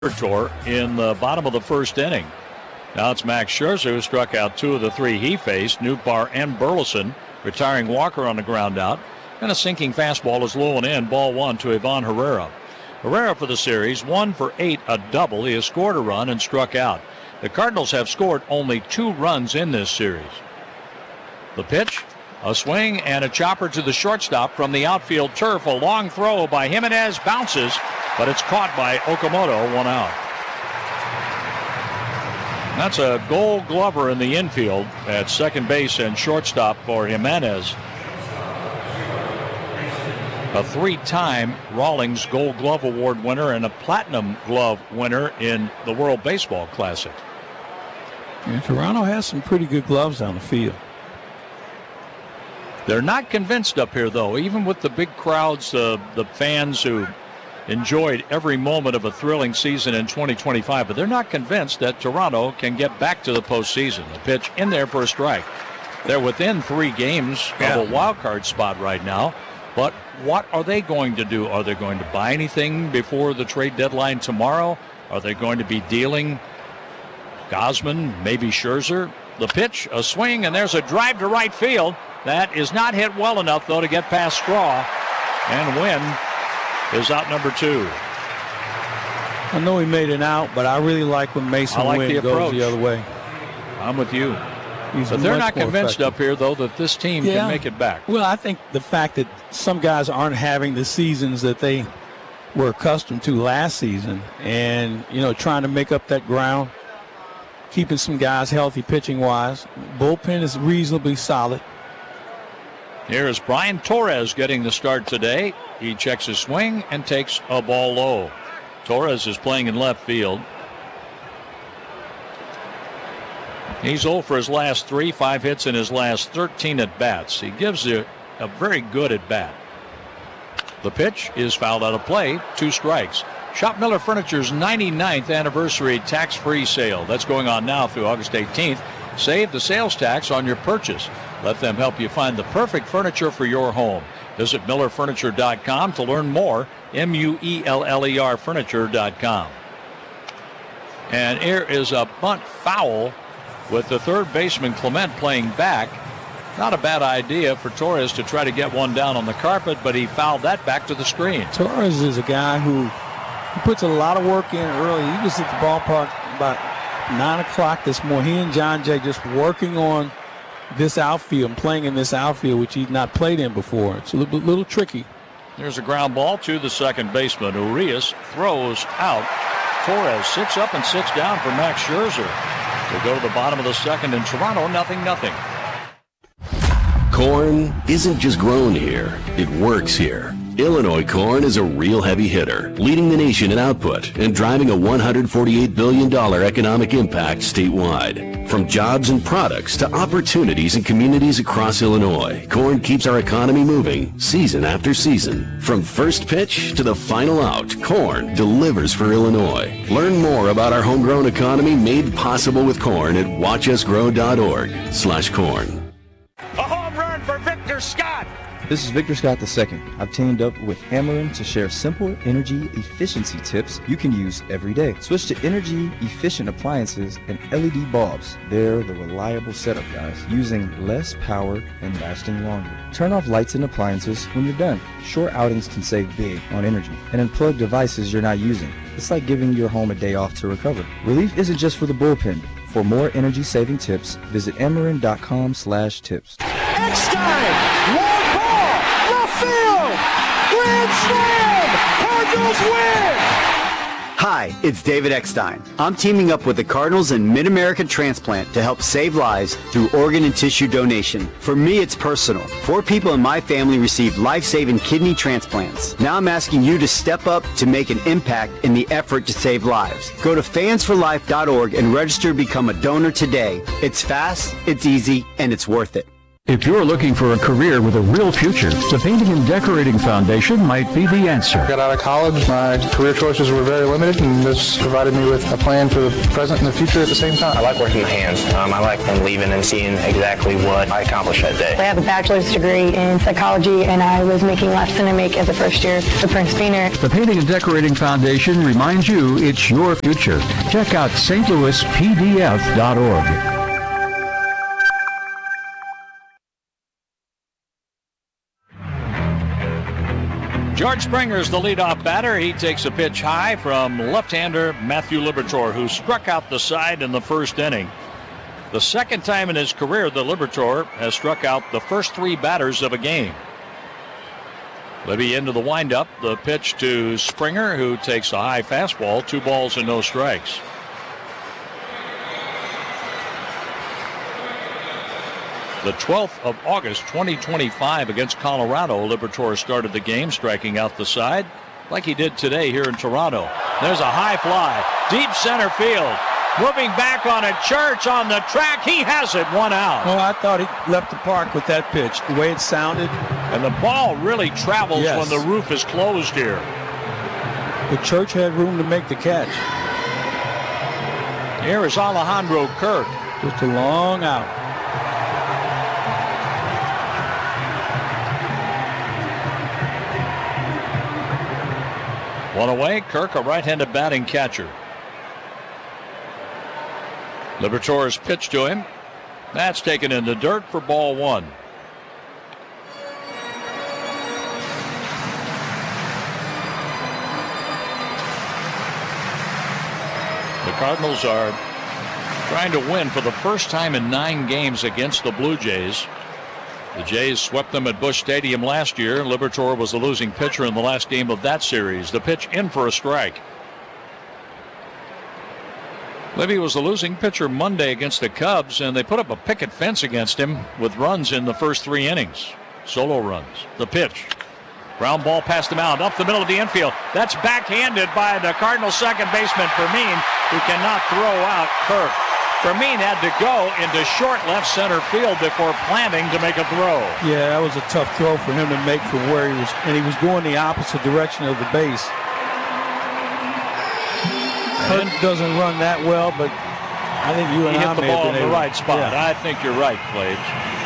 tour in the bottom of the first inning. Now it's Max Scherzer who struck out 2 of the 3 he faced, Nootbaar and Burleson, retiring Walker on the ground out. And a sinking fastball is low and in, ball 1 to Ivan Herrera. Herrera for the series, 1 for 8, a double. He has scored a run and struck out. The Cardinals have scored only 2 runs in this series. The pitch, a swing and a chopper to the shortstop from the outfield turf. A long throw by Jimenez, bounces, but it's caught by Okamoto, 1 out. That's a Gold Glover in the infield at second base and shortstop for Jimenez. A 3-time Rawlings Gold Glove Award winner and a Platinum Glove winner in the World Baseball Classic. Yeah, Toronto has some pretty good gloves on the field. They're not convinced up here, though, even with the big crowds, the fans who enjoyed every moment of a thrilling season in 2025, but they're not convinced that Toronto can get back to the postseason. The pitch in there for a strike. They're within 3 games of a wild card spot right now, but what are they going to do? Are they going to buy anything before the trade deadline tomorrow? Are they going to be dealing Gausman, maybe Scherzer? The pitch, a swing, and there's a drive to right field. That is not hit well enough, though, to get past Straw. And Wynn is out number 2. I know he made an out, but I really like when Mason Wynn goes the other way. I'm with you. But they're not convinced up here, though, that this team can make it back. Well, I think the fact that some guys aren't having the seasons that they were accustomed to last season and, trying to make up that ground, keeping some guys healthy pitching-wise. Bullpen is reasonably solid. Here is Brian Torres getting the start today. He checks his swing and takes a ball low. Torres is playing in left field. He's 0 for his last 3, 5 hits in his last 13 at-bats. He gives you a very good at-bat. The pitch is fouled out of play, 2 strikes. Shop Miller Furniture's 99th anniversary tax-free sale. That's going on now through August 18th. Save the sales tax on your purchase. Let them help you find the perfect furniture for your home. Visit MillerFurniture.com to learn more. MUELLER Furniture.com. And here is a bunt foul with the third baseman Clement playing back. Not a bad idea for Torres to try to get one down on the carpet, but he fouled that back to the screen. Torres is a guy who puts a lot of work in early. He was at the ballpark about 9 o'clock this morning. He and John Jay just working on this outfield, playing in this outfield, which he's not played in before. It's a little tricky. There's a ground ball to the second baseman. Urias throws out. Torres 6 up and 6 down for Max Scherzer. To go to the bottom of the second in Toronto, 0-0. Corn isn't just grown here, it works here. Illinois corn is a real heavy hitter, leading the nation in output and driving a $148 billion economic impact statewide. From jobs and products to opportunities in communities across Illinois, corn keeps our economy moving season after season. From first pitch to the final out, corn delivers for Illinois. Learn more about our homegrown economy made possible with corn at watchusgrow.org/corn. A home run for Victor Scott. This is Victor Scott II. I've teamed up with Ameren to share simple energy efficiency tips you can use every day. Switch to energy efficient appliances and LED bulbs. They're the reliable setup, guys, using less power and lasting longer. Turn off lights and appliances when you're done. Short outings can save big on energy. And unplug devices you're not using. It's like giving your home a day off to recover. Relief isn't just for the bullpen. For more energy-saving tips, visit Ameren.com/tips. Eckstein! Long ball! Left field! Grand slam! Cardinals win! Hi, it's David Eckstein. I'm teaming up with the Cardinals and Mid-America Transplant to help save lives through organ and tissue donation. For me, it's personal. 4 people in my family received life-saving kidney transplants. Now I'm asking you to step up to make an impact in the effort to save lives. Go to fansforlife.org and register to become a donor today. It's fast, it's easy, and it's worth it. If you're looking for a career with a real future, the Painting and Decorating Foundation might be the answer. Got out of college, my career choices were very limited, and this provided me with a plan for the present and the future at the same time. I like working with hands. I like leaving and seeing exactly what I accomplished that day. I have a bachelor's degree in psychology, and I was making less than I make as a first year for Prince Painter. The Painting and Decorating Foundation reminds you it's your future. Check out stlouispdf.org. George Springer's the leadoff batter. He takes a pitch high from left-hander Matthew Liberatore, who struck out the side in the first inning. The second time in his career that Liberatore has struck out the first three batters of a game. Libby into the windup. The pitch to Springer, who takes a high fastball. 2 balls and no strikes. The 12th of August, 2025 against Colorado, Liberatore started the game striking out the side like he did today here in Toronto. There's a high fly, deep center field. Moving back on it, Church on the track. He has it, 1 out. Oh, I thought he left the park with that pitch, the way it sounded. And the ball really travels Yes. when the roof is closed here. But Church had room to make the catch. Here is Alejandro Kirk. Just a long out. One away, Kirk, a right-handed batting catcher. Liberatore's pitch to him. That's taken in the dirt for ball 1. The Cardinals are trying to win for the first time in 9 games against the Blue Jays. The Jays swept them at Busch Stadium last year. Liberatore was the losing pitcher in the last game of that series. The pitch in for a strike. Libby was the losing pitcher Monday against the Cubs, and they put up a picket fence against him with runs in the first 3 innings. Solo runs. The pitch. Ground ball past the mound, up the middle of the infield. That's backhanded by the Cardinals second baseman Fermin, who cannot throw out Kirk. Fermin had to go into short left center field before planting to make a throw. Yeah, that was a tough throw for him to make from where he was, and he was going the opposite direction of the base. Kirk doesn't run that well, but I think you and he I hit the may have ball been in the able- right spot. Yeah. I think you're right, Claves.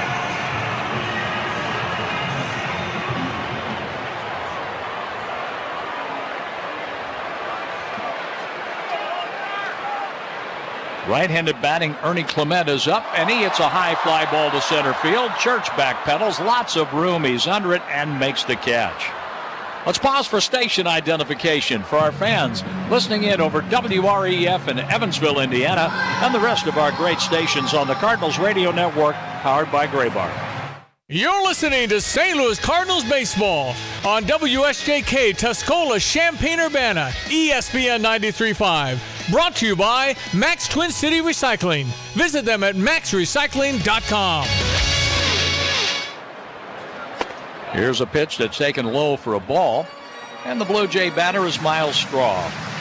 Right-handed batting Ernie Clement is up, and he hits a high fly ball to center field. Church backpedals, lots of room. He's under it and makes the catch. Let's pause for station identification for our fans listening in over WREF in Evansville, Indiana, and the rest of our great stations on the Cardinals Radio Network, powered by Graybar. You're listening to St. Louis Cardinals baseball on WSJK Tuscola, Champaign-Urbana, ESPN 93.5. Brought to you by Max Twin City Recycling. Visit them at maxrecycling.com. Here's a pitch that's taken low for a ball, and the Blue Jay batter is Miles Straw.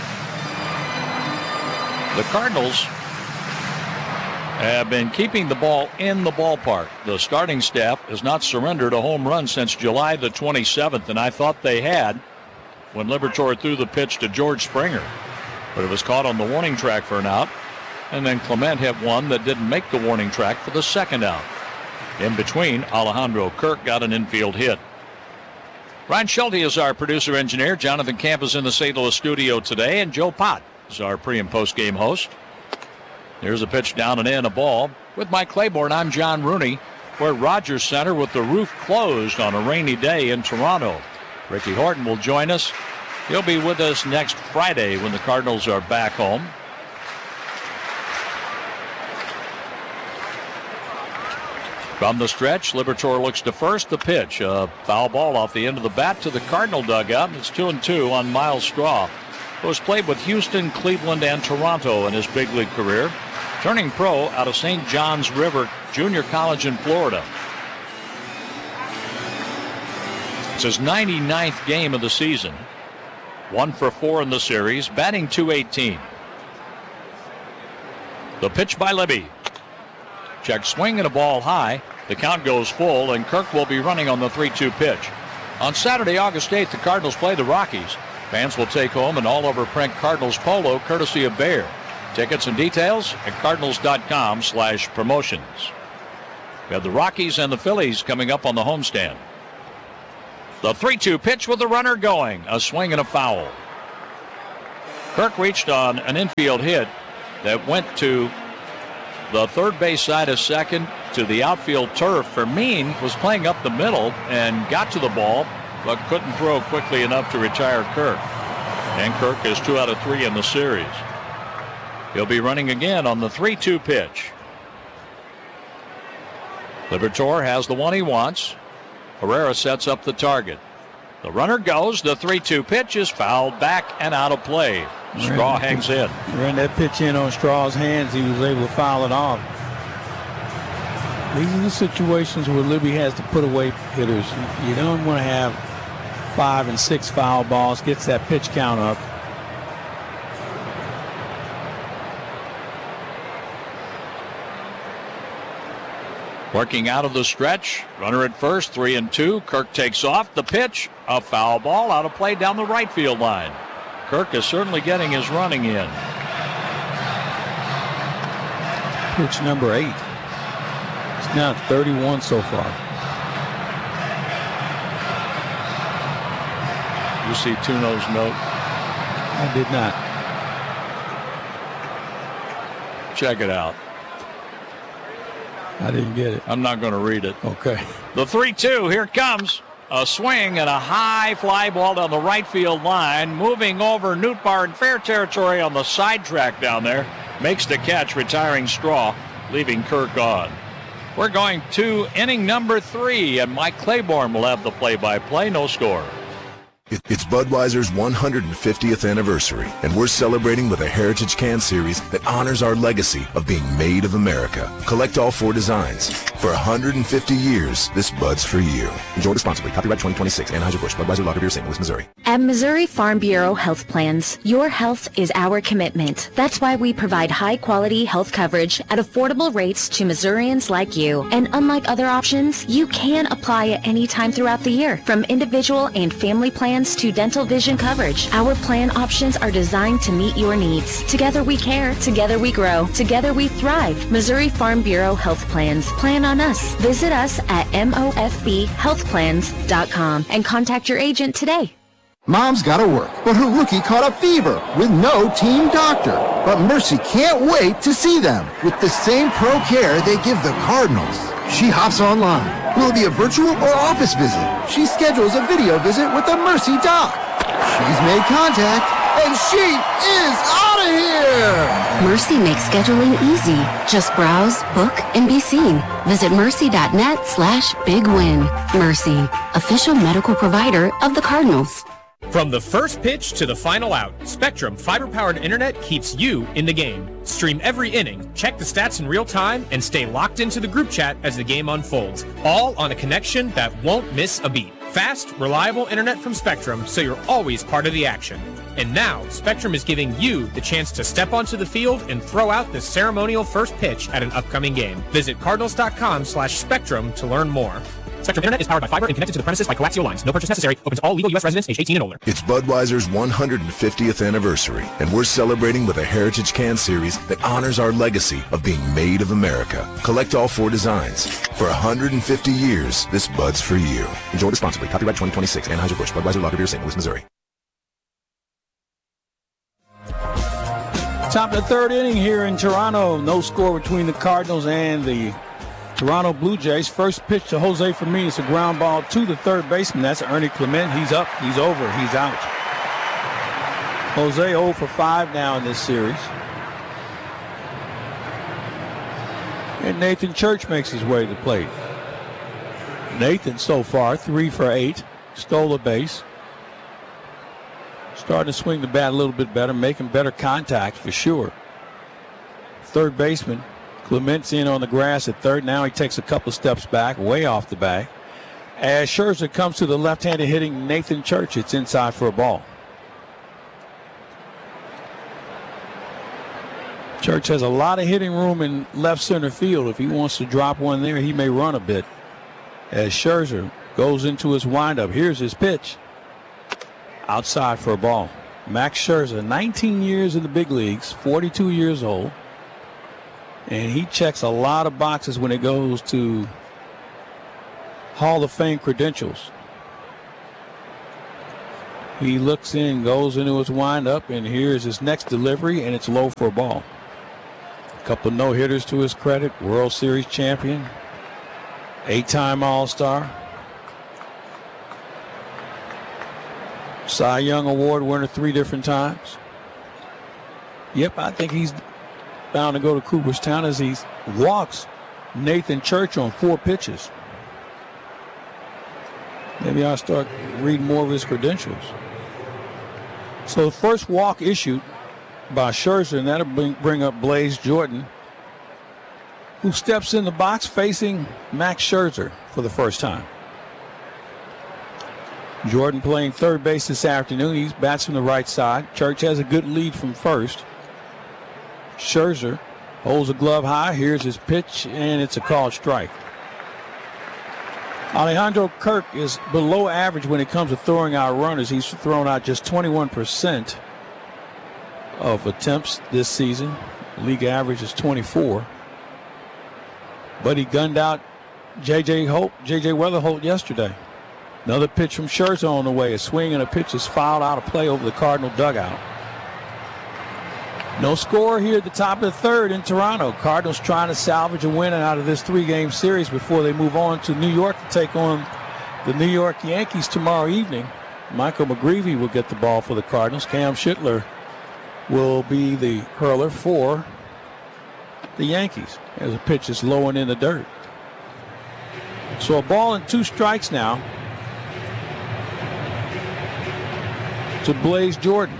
The Cardinals have been keeping the ball in the ballpark. The starting staff has not surrendered a home run since July the 27th, and I thought they had when Liberatore threw the pitch to George Springer. But it was caught on the warning track for an out, and then Clement hit one that didn't make the warning track for the second out. In between, Alejandro Kirk got an infield hit. Ryan Schulte is our producer-engineer. Jonathan Camp is in the St. Louis studio today, and Joe Pott is our pre- and post-game host. Here's a pitch down and in, a ball. With Mike Claiborne, I'm John Rooney. We're at Rogers Center with the roof closed on a rainy day in Toronto. Ricky Horton will join us. He'll be with us next Friday when the Cardinals are back home. From the stretch, Liberatore looks to first. The pitch, a foul ball off the end of the bat to the Cardinal dugout. It's 2-2 on Miles Straw, who has played with Houston, Cleveland, and Toronto in his big league career, turning pro out of St. John's River Junior College in Florida. It's his 99th game of the season. 1 for 4 in the series, batting .218. The pitch by Libby. Check swing and a ball high. The count goes full, and Kirk will be running on the 3-2 pitch. On Saturday, August 8th, the Cardinals play the Rockies. Fans will take home an all-over-print Cardinals polo courtesy of Bayer. Tickets and details at cardinals.com/promotions. We have the Rockies and the Phillies coming up on the homestand. The 3-2 pitch with the runner going. A swing and a foul. Kirk reached on an infield hit that went to the third base side of second to the outfield turf. Fermin was playing up the middle and got to the ball, but couldn't throw quickly enough to retire Kirk. And Kirk is 2 out of 3 in the series. He'll be running again on the 3-2 pitch. Liberatore has the one he wants. Herrera sets up the target. The runner goes. The 3-2 pitch is fouled back and out of play. Straw hangs in. Ran that pitch in on Straw's hands. He was able to foul it off. These are the situations where Libby has to put away hitters. You don't want to have 5 and 6 foul balls. Gets that pitch count up. Working out of the stretch. Runner at first, 3-2. Kirk takes off. The pitch, a foul ball out of play down the right field line. Kirk is certainly getting his running in. Pitch number 8. It's now 31 so far. You see Tuno's note? I did not. Check it out. I didn't get it. I'm not going to read it. Okay. The 3-2, here it comes. A swing and a high fly ball down the right field line. Moving over Nootbaar in fair territory on the side track down there. Makes the catch, retiring Straw, leaving Kirk on. We're going to inning number 3, and Mike Claiborne will have the play-by-play. No score. It's Budweiser's 150th anniversary, and we're celebrating with a Heritage Can Series that honors our legacy of being made of America. Collect all 4 designs. For 150 years, this Bud's for you. Enjoy responsibly. Copyright 2026. Anheuser-Busch. Budweiser Lager Beer, St. Louis, Missouri. At Missouri Farm Bureau Health Plans, your health is our commitment. That's why we provide high-quality health coverage at affordable rates to Missourians like you. And unlike other options, you can apply at any time throughout the year, from individual and family plans to dental vision coverage. Our plan options are designed to meet your needs. Together we care, together we grow, together we thrive. Missouri Farm Bureau Health Plans. Plan on us. Visit us at mofbhealthplans.com and contact your agent today. Mom's gotta work, but her rookie caught a fever with no team doctor. But Mercy can't wait to see them with the same pro care they give the Cardinals. She hops online. Will it be a virtual or office visit? She schedules a video visit with the Mercy doc. She's made contact, and she is out of here! Mercy makes scheduling easy. Just browse, book, and be seen. Visit mercy.net/bigwin. Mercy, official medical provider of the Cardinals. From the first pitch to the final out, Spectrum fiber-powered internet keeps you in the game. Stream every inning, check the stats in real time, and stay locked into the group chat as the game unfolds. All on a connection that won't miss a beat. Fast, reliable internet from Spectrum, so you're always part of the action. And now, Spectrum is giving you the chance to step onto the field and throw out the ceremonial first pitch at an upcoming game. Visit cardinals.com/spectrum to learn more. Spectrum Internet is powered by fiber and connected to the premises by coaxial lines. No purchase necessary. Open to all legal U.S. residents age 18 and older. It's Budweiser's 150th anniversary, and we're celebrating with a Heritage Can Series that honors our legacy of being made of America. Collect all 4 designs. For 150 years, this Bud's for you. Enjoy responsibly. Copyright 2026. Anheuser-Busch. Budweiser Lager Beer, St. Louis, Missouri. Top of the 3rd inning here in Toronto. No score between the Cardinals and the Toronto Blue Jays. First pitch to Jose Fermin. It's a ground ball to the third baseman. That's Ernie Clement. He's up. He's over. He's out. Jose 0 for 5 now in this series. And Nathan Church makes his way to the plate. Nathan so far 3 for 8. Stole a base. Starting to swing the bat a little bit better. Making better contact for sure. Third baseman Clement's in on the grass at third. Now he takes a couple steps back, way off the bag. As Scherzer comes to the left-handed hitting Nathan Church, it's inside for a ball. Church has a lot of hitting room in left center field. If he wants to drop one there, he may run a bit. As Scherzer goes into his windup, here's his pitch. Outside for a ball. Max Scherzer, 19 years in the big leagues, 42 years old. And he checks a lot of boxes when it goes to Hall of Fame credentials. He looks in, goes into his windup, and here's his next delivery, and it's low for a ball. A couple of no-hitters to his credit. World Series champion. 8-time All-Star. Cy Young Award winner 3 different times. Yep, I think he's bound to go to Cooperstown as he walks Nathan Church on 4 pitches. Maybe I'll start reading more of his credentials. So the first walk issued by Scherzer, and that'll bring up Blaze Jordan, who steps in the box facing Max Scherzer for the first time. Jordan playing third base this afternoon. He bats from the right side. Church has a good lead from first. Scherzer holds a glove high. Here's his pitch, and it's a called strike. Alejandro Kirk is below average when it comes to throwing out runners. He's thrown out just 21% of attempts this season. League average is 24. But he gunned out J.J. Weatherholt yesterday. Another pitch from Scherzer on the way. A swing and a pitch is fouled out of play over the Cardinal dugout. No score here at the top of the third in Toronto. Cardinals trying to salvage a win out of this 3-game series before they move on to New York to take on the New York Yankees tomorrow evening. Michael McGreevy will get the ball for the Cardinals. Cam Schittler will be the hurler for the Yankees as a pitch is low and in the dirt. So a ball and 2 strikes now to Blaze Jordan.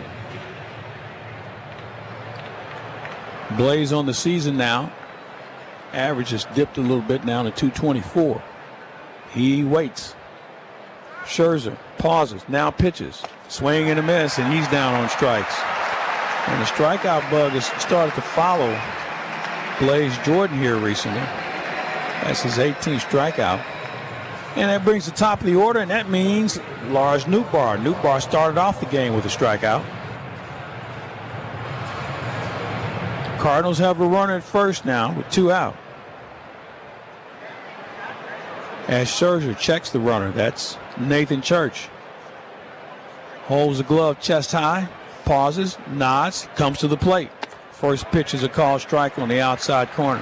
Blaze on the season now. Average has dipped a little bit now to 224. He waits. Scherzer pauses, now pitches. Swing and a miss, and he's down on strikes. And the strikeout bug has started to follow Blaze Jordan here recently. That's his 18th strikeout. And that brings the top of the order, and that means Lars Nootbaar. Nootbaar started off the game with a strikeout. Cardinals have a runner at first now with 2 out. As Scherzer checks the runner, that's Nathan Church. Holds the glove chest high, pauses, nods, comes to the plate. First pitch is a called strike on the outside corner.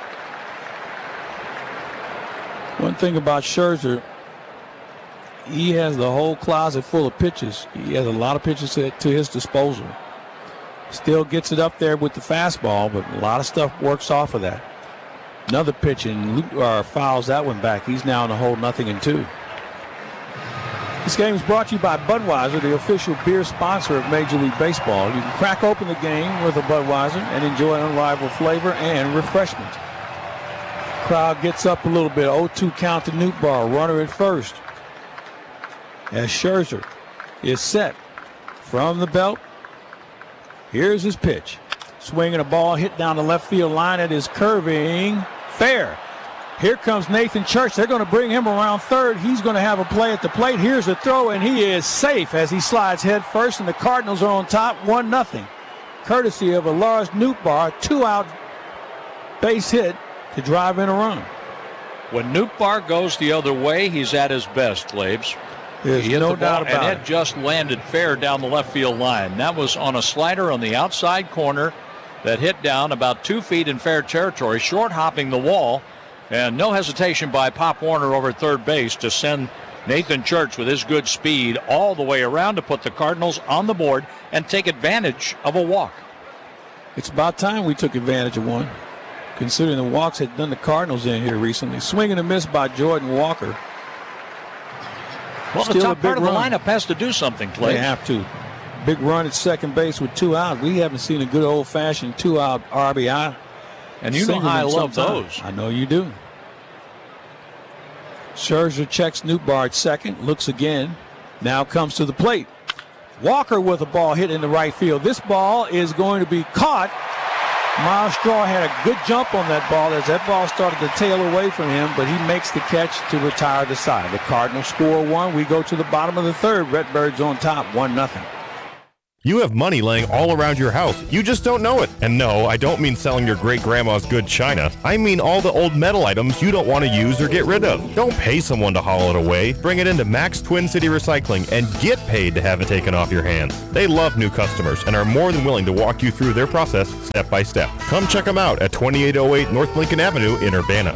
One thing about Scherzer, he has the whole closet full of pitches. He has a lot of pitches to his disposal. Still gets it up there with the fastball, but a lot of stuff works off of that. Another pitch, and fouls that one back. He's now in the hole 0-2. This game is brought to you by Budweiser, the official beer sponsor of Major League Baseball. You can crack open the game with a Budweiser and enjoy unrivaled flavor and refreshment. Crowd gets up a little bit. 0-2 count to Nootbaar. Runner at first. As Scherzer is set from the belt. Here's his pitch. Swinging a ball hit down the left field line. It is curving. Fair. Here comes Nathan Church. They're going to bring him around third. He's going to have a play at the plate. Here's a throw, and he is safe as he slides head first, and the Cardinals are on top 1-0. Courtesy of a Lars Nootbaar 2-out base hit to drive in a run. When Nootbaar goes the other way, he's at his best, Glabes. There's no doubt about it. And it just landed fair down the left field line. That was on a slider on the outside corner that hit down about 2 feet in fair territory, short hopping the wall. And no hesitation by Pop Warner over third base to send Nathan Church with his good speed all the way around to put the Cardinals on the board and take advantage of a walk. It's about time we took advantage of one, considering the walks had done the Cardinals in here recently. Swing and a miss by Jordan Walker. Well, the top part of the lineup has to do something, Clay. They have to. Big run at second base with 2 out. We haven't seen a good old-fashioned 2-out RBI. And you know how I love those. I know you do. Scherzer checks Nootbaar at second, looks again, now comes to the plate. Walker with a ball hit in the right field. This ball is going to be caught Miles Straw had a good jump on that ball as that ball started to tail away from him, but he makes the catch to retire the side. The Cardinals score 1. We go to the bottom of the third. Redbirds on top, 1-0. You have money laying all around your house. You just don't know it. And no, I don't mean selling your great-grandma's good china. I mean all the old metal items you don't want to use or get rid of. Don't pay someone to haul it away. Bring it into Max Twin City Recycling and get paid to have it taken off your hands. They love new customers and are more than willing to walk you through their process step by step. Come check them out at 2808 North Lincoln Avenue in Urbana.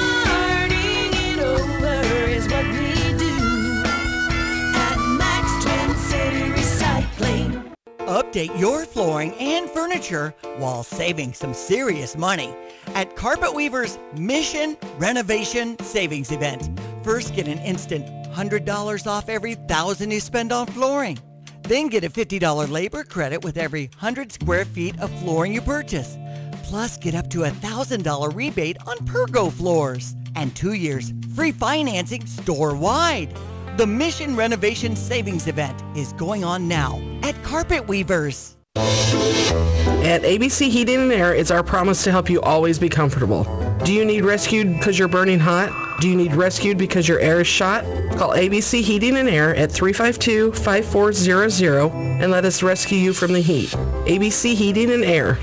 Update your flooring and furniture while saving some serious money at Carpet Weaver's Mission Renovation Savings Event. First, get an instant $100 off every $1,000 you spend on flooring. Then get a $50 labor credit with every 100 square feet of flooring you purchase. Plus, get up to a $1,000 rebate on Pergo floors. And 2 years free financing store-wide. The Mission Renovation Savings Event is going on now at Carpet Weavers. At ABC Heating and Air, it's our promise to help you always be comfortable. Do you need rescued because you're burning hot? Do you need rescued because your air is shot? Call ABC Heating and Air at 352-5400 and let us rescue you from the heat. ABC Heating and Air,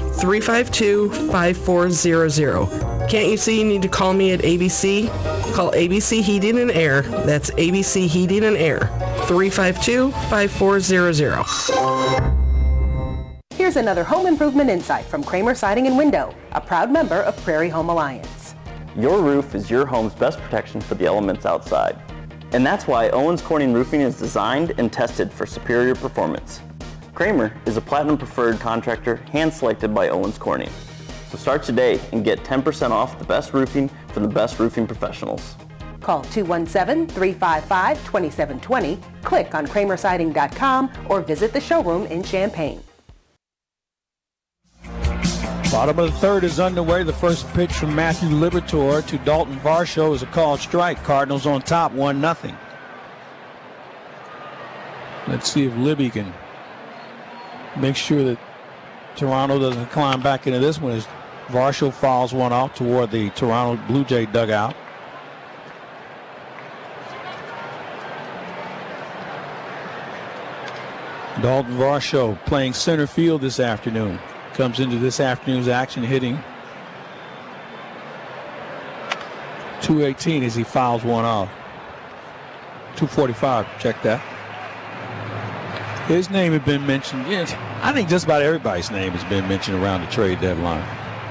352-5400. Can't you see you need to call me at ABC? Call ABC Heating and Air. That's ABC Heating and Air, 352-5400. Here's another home improvement insight from Kramer Siding and Window, a proud member of Prairie Home Alliance. Your roof is your home's best protection for the elements outside. And that's why Owens Corning Roofing is designed and tested for superior performance. Kramer is a platinum preferred contractor hand-selected by Owens Corning. So start today and get 10% off the best roofing from the best roofing professionals. Call 217-355-2720, click on kramersiding.com, or visit the showroom in Champaign. Bottom of the third is underway. The first pitch from Matthew Liberatore to Dalton Varsho is a called strike. Cardinals on top, 1-0. Let's see if Libby can make sure that Toronto doesn't climb back into this one as Varsho fouls one off toward the Toronto Blue Jay dugout. Dalton Varsho playing center field this afternoon. Comes into this afternoon's action hitting .218 as he fouls one off. .245, check that. His name had been mentioned. Yes, I think just about everybody's name has been mentioned around the trade deadline.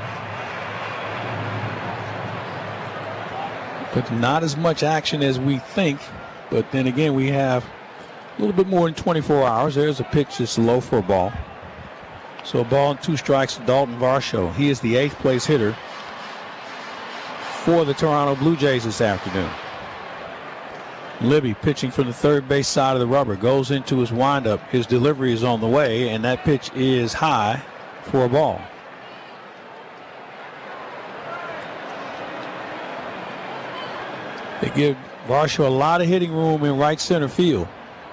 But not as much action as we think. But then again, we have a little bit more than 24 hours. There's a pitch that's low for a ball. So a ball and 2 strikes to Dalton Varsho. He is the 8th place hitter for the Toronto Blue Jays this afternoon. Libby pitching from the third base side of the rubber goes into his windup. His delivery is on the way, and that pitch is high for a ball. They give Varsho a lot of hitting room in right center field.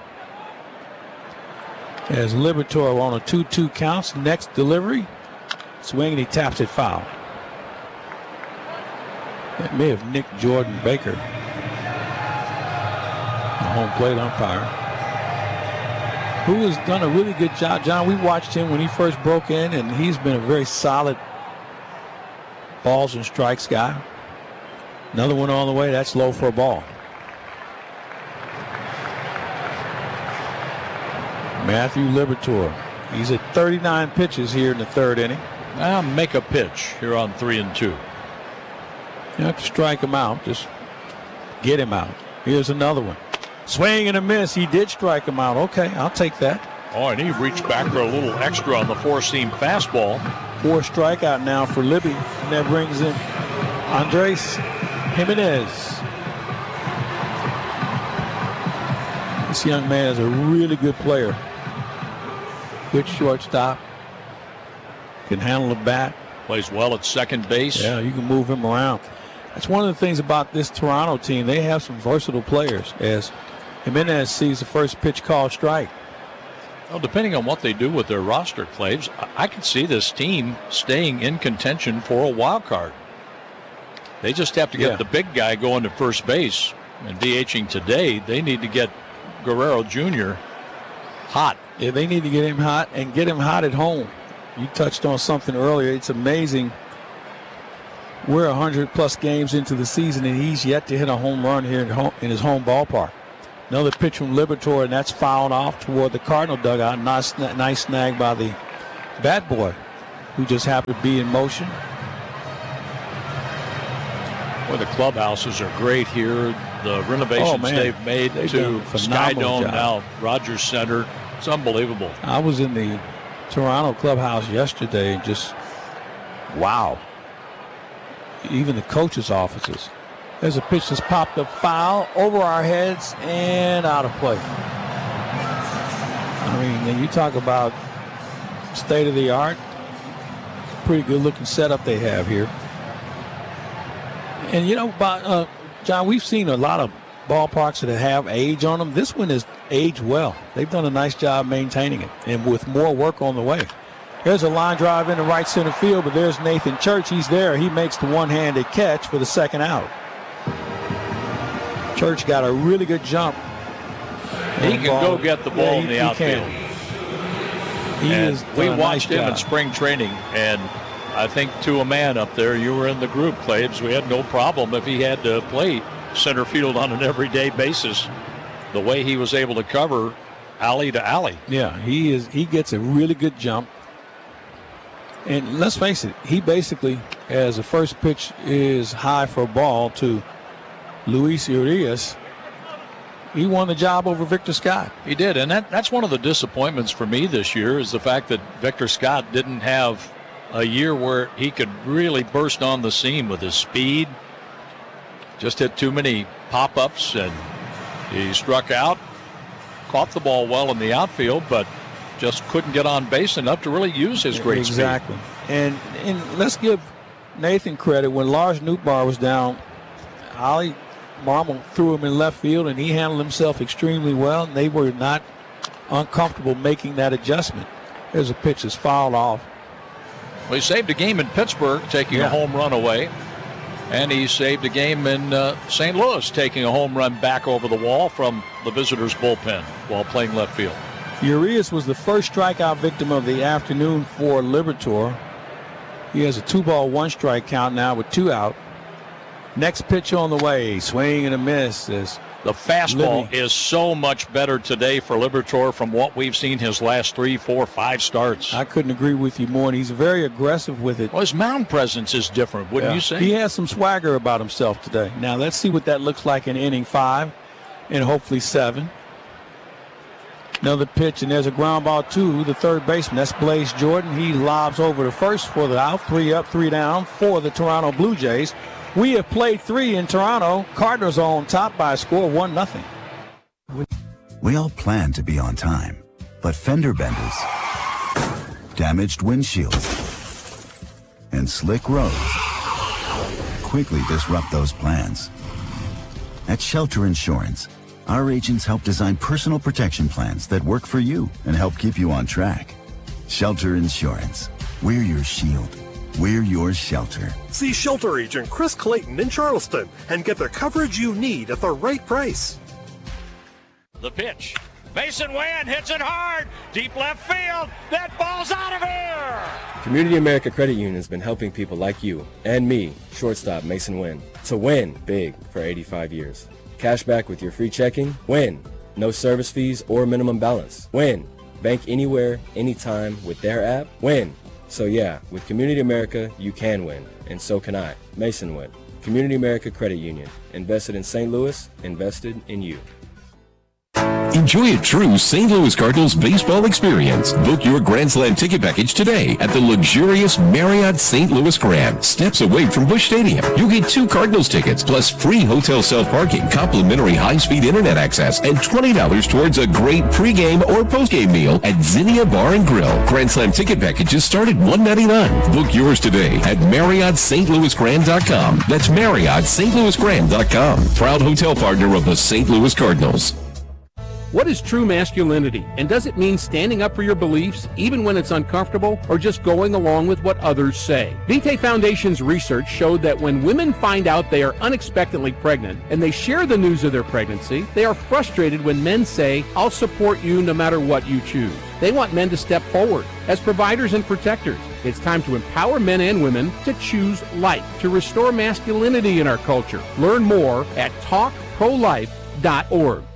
As Liberatore on a 2-2 counts. Next delivery. Swing, and he taps it foul. That may have nicked Jordan Baker, the home plate umpire, who has done a really good job. John, we watched him when he first broke in, and he's been a very solid balls and strikes guy. Another one on the way. That's low for a ball. Matthew Liberatore. He's at 39 pitches here in the third inning. Now make a pitch here on 3-2. You have to strike him out. Just get him out. Here's another one. Swing and a miss. He did strike him out. Okay, I'll take that. Oh, and he reached back for a little extra on the four-seam fastball. 4 strikeout now for Libby. And that brings in Andres Jimenez. This young man is a really good player. Good shortstop. Can handle the bat. Plays well at second base. Yeah, you can move him around. That's one of the things about this Toronto team. They have some versatile players. As Jimenez sees the first pitch called strike. Well, depending on what they do with their roster, Claves, I could see this team staying in contention for a wild card. They just have to get the big guy going to first base. And DHing today, they need to get Guerrero Jr. hot. Yeah, they need to get him hot and get him hot at home. You touched on something earlier. It's amazing. We're 100-plus games into the season, and he's yet to hit a home run here in his home ballpark. Another pitch from Liberatore, and that's fouled off toward the Cardinal dugout. Nice snag by the bat boy, who just happened to be in motion. Well, the clubhouses are great here. The renovations they've made to Sky Dome, now Rogers Center. It's unbelievable. I was in the Toronto clubhouse yesterday, and just, wow. Even the coaches' offices. There's a pitch that's popped up foul over our heads and out of play. I mean, when you talk about state of the art, pretty good looking setup they have here. And you know, John, we've seen a lot of ballparks that have age on them. This one is aged well. They've done a nice job maintaining it, and with more work on the way. There's a line drive into right center field, but there's Nathan Church. He's there. He makes the one-handed catch for the second out. Church got a really good jump. He can go get the ball in the outfield. We watched him in spring training, and I think to a man up there, you were in the group, Claves. We had no problem if he had to play center field on an everyday basis. The way he was able to cover alley to alley. Yeah, he gets a really good jump. And let's face it, he basically, as the first pitch is high for a ball to Luis Urias, he won the job over Victor Scott. He did, and that's one of the disappointments for me this year is the fact that Victor Scott didn't have a year where he could really burst on the scene with his speed. Just hit too many pop-ups, and he struck out, caught the ball well in the outfield, but just couldn't get on base enough to really use his great speed. Exactly. And let's give Nathan credit. When Lars Nootbaar was down, Ollie Marmol threw him in left field, and he handled himself extremely well, and they were not uncomfortable making that adjustment. There's a pitch that's fouled off. Well, he saved a game in Pittsburgh, taking a home run away. And he saved a game in St. Louis, taking a home run back over the wall from the visitors' bullpen while playing left field. Urias was the first strikeout victim of the afternoon for Liberatore. He has a 2-ball, 1-strike count now with 2 out. Next pitch on the way, swing and a miss. The fastball is so much better today for Liberatore from what we've seen his last 3, 4, 5 starts. I couldn't agree with you more, and he's very aggressive with it. Well, his mound presence is different, wouldn't you say? He has some swagger about himself today. Now, let's see what that looks like in inning 5 and hopefully 7. Another pitch, and there's a ground ball to the third baseman. That's Blaze Jordan. He lobs over to first for the out. 3 up, 3 down for the Toronto Blue Jays. We have played 3 in Toronto. Cardinals are on top by a score of 1-0. We all plan to be on time, but fender benders, damaged windshields, and slick roads quickly disrupt those plans. At Shelter Insurance, our agents help design personal protection plans that work for you and help keep you on track. Shelter Insurance. We're your shield. We're your shelter. See Shelter Agent Chris Clayton in Charleston and get the coverage you need at the right price. The pitch. Mason Wynn hits it hard. Deep left field. That ball's out of here. Community America Credit Union has been helping people like you and me, shortstop Mason Wynn, to win big for 85 years. Cash back with your free checking. Win. No service fees or minimum balance. Win. Bank anywhere, anytime with their app. Win. So yeah, with Community America, you can win, and so can I, Mason Wynn. Community America Credit Union. Invested in St. Louis, invested in you. Enjoy a true St. Louis Cardinals baseball experience. Book your Grand Slam ticket package today at the luxurious Marriott St. Louis Grand, steps away from Busch Stadium. You'll get 2 Cardinals tickets plus free hotel self-parking, complimentary high-speed internet access, and $20 towards a great pregame or postgame meal at Zinnia Bar and Grill. Grand Slam ticket packages start at $199. Book yours today at MarriottStLouisGrand.com. That's MarriottStLouisGrand.com. Proud hotel partner of the St. Louis Cardinals. What is true masculinity, and does it mean standing up for your beliefs even when it's uncomfortable, or just going along with what others say? Vitae Foundation's research showed that when women find out they are unexpectedly pregnant and they share the news of their pregnancy, they are frustrated when men say, "I'll support you no matter what you choose." They want men to step forward as providers and protectors. It's time to empower men and women to choose life, to restore masculinity in our culture. Learn more at talkprolife.org.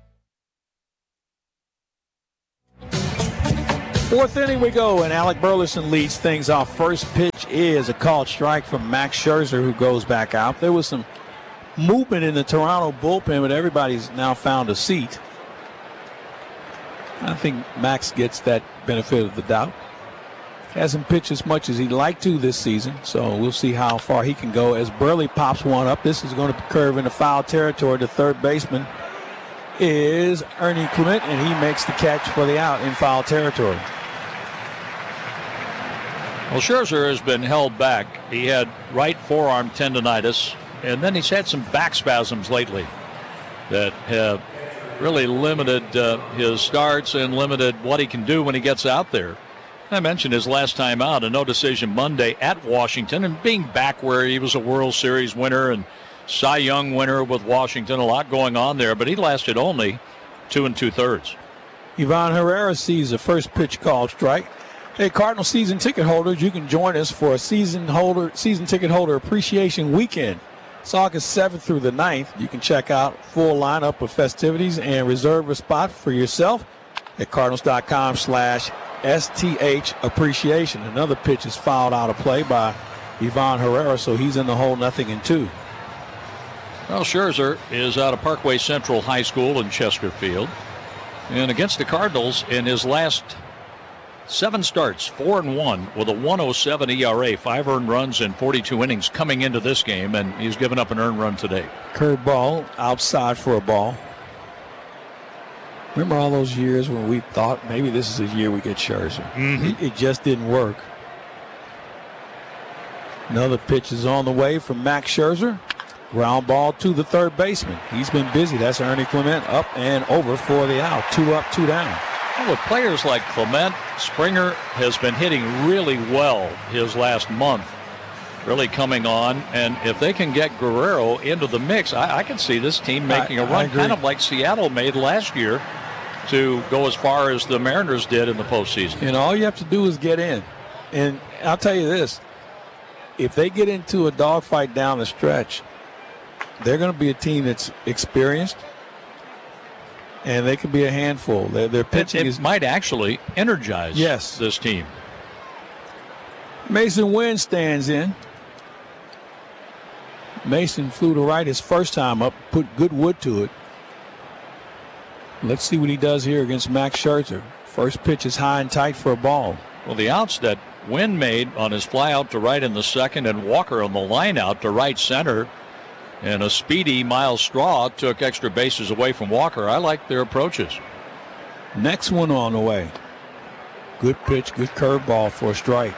Fourth inning we go, and Alec Burleson leads things off. First pitch is a called strike from Max Scherzer, who goes back out. There was some movement in the Toronto bullpen, but everybody's now found a seat. I think Max gets that benefit of the doubt. Hasn't pitched as much as he'd like to this season, so we'll see how far he can go as Burley pops one up. This is going to curve into foul territory. The third baseman is Ernie Clement, and he makes the catch for the out in foul territory. Well, Scherzer has been held back. He had right forearm tendonitis, and then he's had some back spasms lately that have really limited his starts and limited what he can do when he gets out there. I mentioned his last time out, a no decision Monday at Washington, and being back where he was a World Series winner and Cy Young winner with Washington, a lot going on there, but he lasted only 2 2/3. Ivan Herrera sees the first pitch called strike. Hey, Cardinal season ticket holders, you can join us for a season ticket holder appreciation weekend. It's August 7th through the 9th. You can check out full lineup of festivities and reserve a spot for yourself at cardinals.com/STH appreciation. Another pitch is fouled out of play by Ivan Herrera, so he's in the hole 0-2. Well, Scherzer is out of Parkway Central High School in Chesterfield. And against the Cardinals in his last 7 starts, 4-1 with a 1.07 ERA, 5 earned runs in 42 innings coming into this game, and he's given up an earned run today. Curveball outside for a ball. Remember all those years when we thought maybe this is the year we get Scherzer? It just didn't work. Another pitch is on the way from Max Scherzer. Ground ball to the third baseman. He's been busy. That's Ernie Clement up and over for the out. 2 up, 2 down. Well, with players like Clement, Springer has been hitting really well his last month, really coming on. And if they can get Guerrero into the mix, I can see this team making a run, kind of like Seattle made last year, to go as far as the Mariners did in the postseason. And all you have to do is get in. And I'll tell you this, if they get into a dogfight down the stretch, they're going to be a team that's experienced, and they could be a handful. Their pitching might actually energize this team. Mason Wynn stands in. Mason flew to right his first time up, put good wood to it. Let's see what he does here against Max Scherzer. First pitch is high and tight for a ball. Well, the outs that Wynn made on his fly out to right in the second, and Walker on the line out to right center, and a speedy Miles Straw took extra bases away from Walker. I like their approaches. Next one on the way. Good pitch, good curveball for a strike.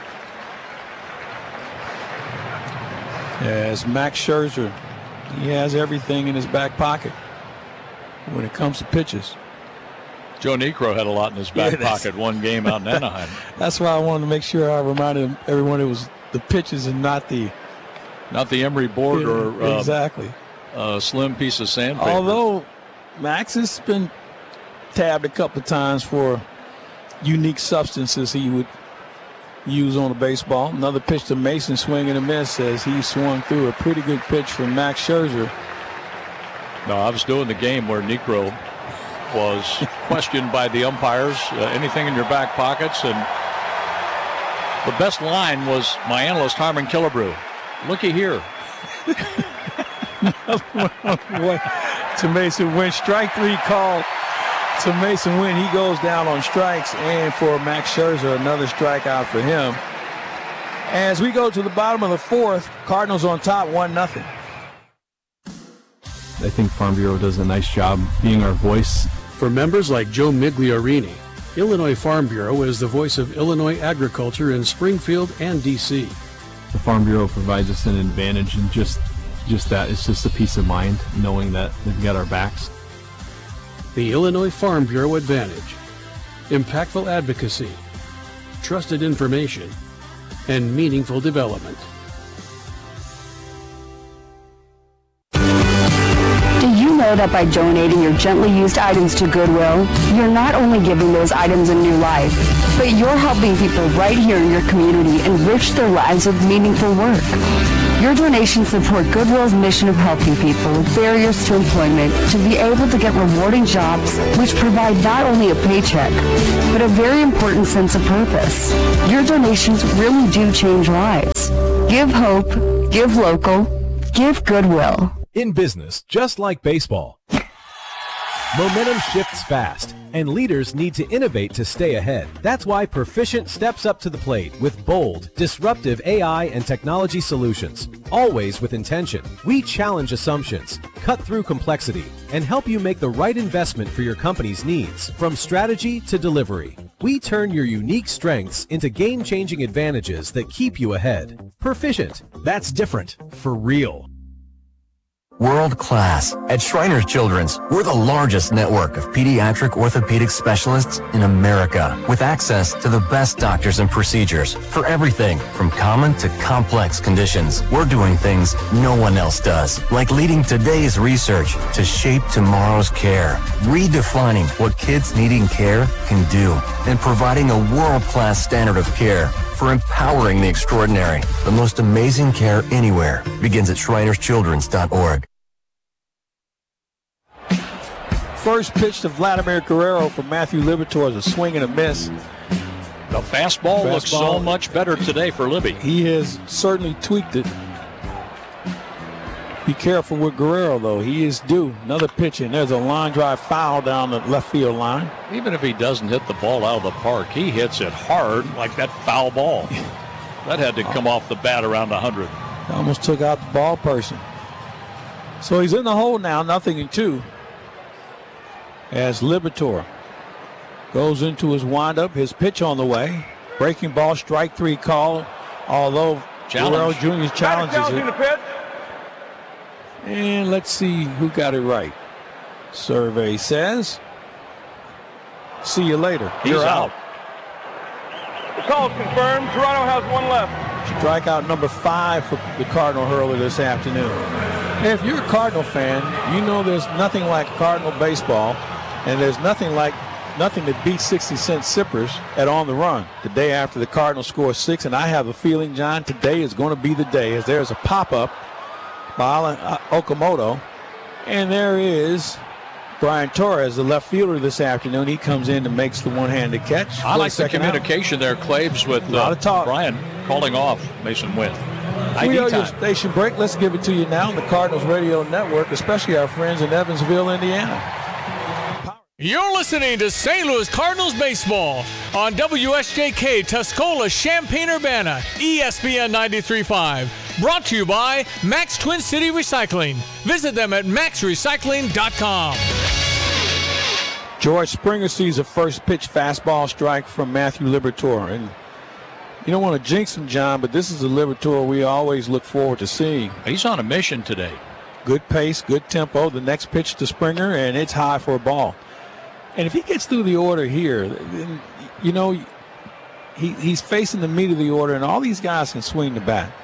As Max Scherzer, he has everything in his back pocket when it comes to pitches. Joe Niekro had a lot in his back pocket one game out in Anaheim. That's why I wanted to make sure I reminded everyone it was the pitches and not the Emery board or exactly a slim piece of sandpaper. Although Max has been tabbed a couple of times for unique substances he would use on a baseball. Another pitch to Mason, swing and a miss as he swung through a pretty good pitch from Max Scherzer. No, I was doing the game where Niekro was questioned by the umpires. Anything in your back pockets? And the best line was my analyst Harmon Killebrew. Looky here. To Mason Wynn. Strike 3 call to Mason Wynn. He goes down on strikes. And for Max Scherzer, another strikeout for him. As we go to the bottom of the 4th, Cardinals on top 1-0. I think Farm Bureau does a nice job being our voice. For members like Joe Migliorini, Illinois Farm Bureau is the voice of Illinois agriculture in Springfield and D.C. The Farm Bureau provides us an advantage, and just that, it's just a peace of mind knowing that they've got our backs. The Illinois Farm Bureau Advantage. Impactful advocacy, trusted information, and meaningful development. Do you know that by donating your gently used items to Goodwill, you're not only giving those items a new life, but you're helping people right here in your community enrich their lives with meaningful work. Your donations support Goodwill's mission of helping people with barriers to employment to be able to get rewarding jobs which provide not only a paycheck, but a very important sense of purpose. Your donations really do change lives. Give hope, give local, give Goodwill. In business, just like baseball, momentum shifts fast, and leaders need to innovate to stay ahead. That's why Perficient steps up to the plate with bold, disruptive AI and technology solutions, always with intention. We challenge assumptions, cut through complexity, and help you make the right investment for your company's needs, from strategy to delivery. We turn your unique strengths into game-changing advantages that keep you ahead. Perficient. That's different, for real. World class. At Shriners Children's, we're the largest network of pediatric orthopedic specialists in America, with access to the best doctors and procedures for everything from common to complex conditions. We're doing things no one else does, like leading today's research to shape tomorrow's care, redefining what kids needing care can do, and providing a world-class standard of care for empowering the extraordinary. The most amazing care anywhere begins at ShrinersChildren's.org. First pitch to Vladimir Guerrero from Matthew Liberatore is a swing and a miss. The fastball looks so much better today for Libby. He has certainly tweaked it. Be careful with Guerrero, though. He is due. Another pitch, and there's a line drive foul down the left field line. Even if he doesn't hit the ball out of the park, he hits it hard like that foul ball. That had to come off the bat around 100. Almost took out the ball person. So he's in the hole now, 0-2. As Liberatore goes into his windup, his pitch on the way. Breaking ball, strike three call, although Guerrero Jr. challenges it. And let's see who got it right. Survey says, see you later. You're out. The call is confirmed. Toronto has one left. Strikeout number 5 for the Cardinal hurler this afternoon. And if you're a Cardinal fan, you know there's nothing like Cardinal baseball, and there's nothing that beats 60-cent sippers at On the Run. The day after the Cardinals score 6, and I have a feeling, John, today is going to be the day, as there's a pop-up by Alan Okamoto, and there is Brian Torres, the left fielder this afternoon. He comes in and makes the one-handed catch. I like the communication there, Claves, with Brian calling off Mason Wynn. We are your station break. Let's give it to you now on the Cardinals Radio Network, especially our friends in Evansville, Indiana. You're listening to St. Louis Cardinals baseball on WSJK Tuscola Champaign-Urbana, ESPN 93.5. Brought to you by Max Twin City Recycling. Visit them at maxrecycling.com. George Springer sees a first pitch fastball strike from Matthew Liberatore. And you don't want to jinx him, John, but this is a Liberatore we always look forward to seeing. He's on a mission today. Good pace, good tempo. The next pitch to Springer, and it's high for a ball. And if he gets through the order here, then, you know, he's facing the meat of the order, and all these guys can swing the bat.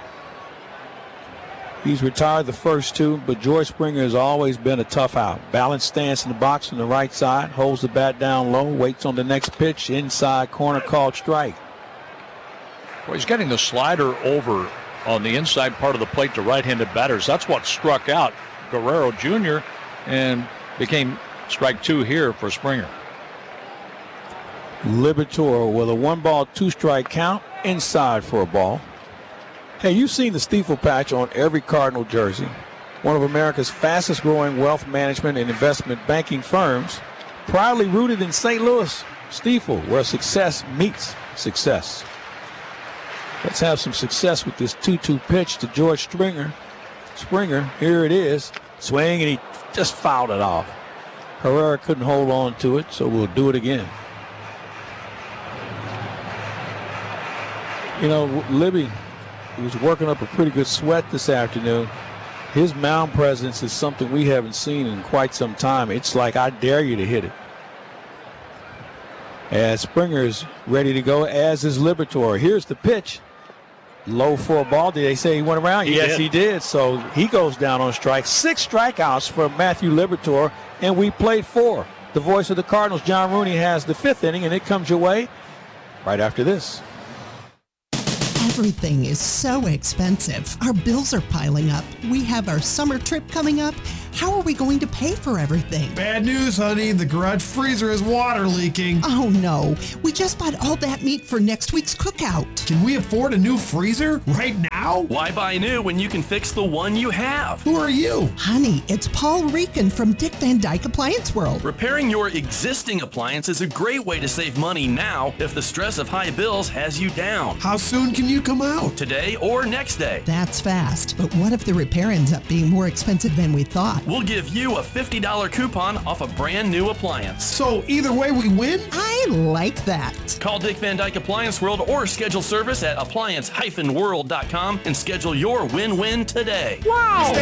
He's retired the first 2, but George Springer has always been a tough out. Balanced stance in the box on the right side, holds the bat down low, waits on the next pitch, inside corner called strike. Well, he's getting the slider over on the inside part of the plate to right-handed batters. That's what struck out Guerrero Jr. and became strike 2 here for Springer. Liberatore with a 1-ball, 2-strike count, inside for a ball. Hey, you've seen the Stiefel patch on every Cardinal jersey. One of America's fastest growing wealth management and investment banking firms, proudly rooted in St. Louis. Stiefel, where success meets success. Let's have some success with this 2-2 pitch to George Springer. Springer, here it is. Swing, and he just fouled it off. Herrera couldn't hold on to it, so we'll do it again. You know, Libby was working up a pretty good sweat this afternoon. His mound presence is something we haven't seen in quite some time. It's like, I dare you to hit it. As Springer's ready to go, as is Liberatore. Here's the pitch. Low for a ball. Did they say he went around? Yes, he did. So he goes down on strike. 6 strikeouts for Matthew Liberatore, and we played 4. The voice of the Cardinals, John Rooney, has the 5th inning, and it comes your way right after this. Everything is so expensive. Our bills are piling up. We have our summer trip coming up. How are we going to pay for everything? Bad news, honey. The garage freezer is water leaking. Oh, no. We just bought all that meat for next week's cookout. Can we afford a new freezer right now? Why buy new when you can fix the one you have? Who are you? Honey, it's Paul Rican from Dick Van Dyke Appliance World. Repairing your existing appliance is a great way to save money now if the stress of high bills has you down. How soon can you come out? Today or next day. That's fast, but what if the repair ends up being more expensive than we thought? We'll give you a $50 coupon off a brand new appliance. So either way we win? I like that. Call Dick Van Dyke Appliance World or schedule service at appliance-world.com and schedule your win-win today. Wow!